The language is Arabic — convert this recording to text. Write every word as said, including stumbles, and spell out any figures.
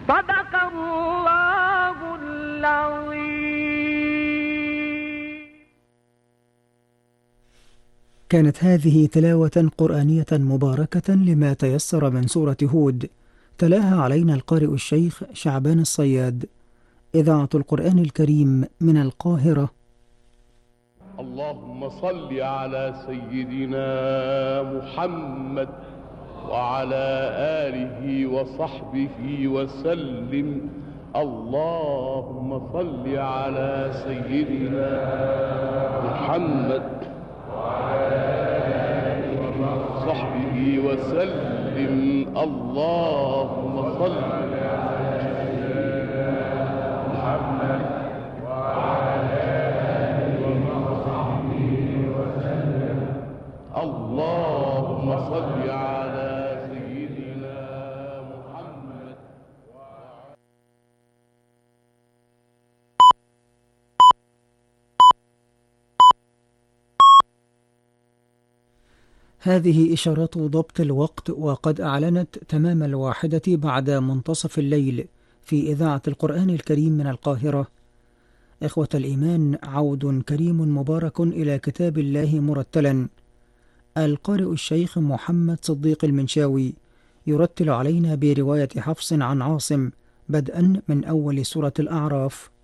صدق الله العظيم. كانت هذه تلاوة قرآنية مباركة لما تيسر من سورة هود، تلاها علينا القارئ الشيخ شعبان الصياد. إذاعة القرآن الكريم من القاهرة. اللهم صل على سيدنا محمد وعلى آله وصحبه وسلم. اللهم صل على سيدنا محمد وعلى آله وصحبه وسلم. اللهم صل على سيدنا محمد وعلى آله وصحبه وسلم. اللهم صل على سيدنا محمد. هذه إشارات ضبط الوقت، وقد أعلنت تمام الواحدة بعد منتصف الليل في إذاعة القرآن الكريم من القاهرة. إخوة الإيمان، عود كريم مبارك إلى كتاب الله مرتلا. القارئ الشيخ محمد صديق المنشاوي يرتل علينا برواية حفص عن عاصم بدءا من أول سورة الأعراف.